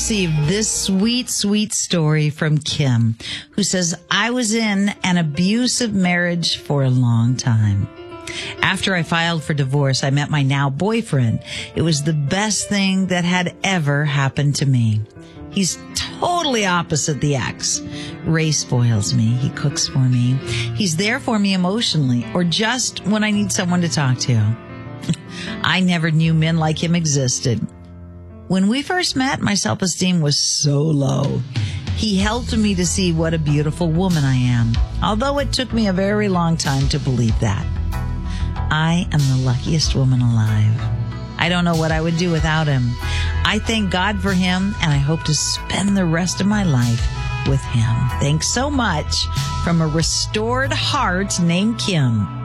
received this sweet, sweet story from Kim, who says, I was in an abusive marriage for a long time. After I filed for divorce, I met my now boyfriend. It was the best thing that had ever happened to me. He's totally opposite the ex. Ray spoils me. He cooks for me. He's there for me emotionally or just when I need someone to talk to. I never knew men like him existed. When we first met, my self-esteem was so low. He helped me to see what a beautiful woman I am, although it took me a very long time to believe that. I am the luckiest woman alive. I don't know what I would do without him. I thank God for him, and I hope to spend the rest of my life with him. Thanks so much. From a restored heart named Kim.